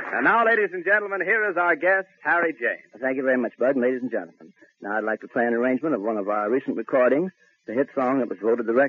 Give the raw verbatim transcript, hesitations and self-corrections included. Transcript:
And now, ladies and gentlemen, here is our guest, Harry James. Thank you very much, Bud, and ladies and gentlemen. Now I'd like to play an arrangement of one of our recent recordings, the hit song that was voted the record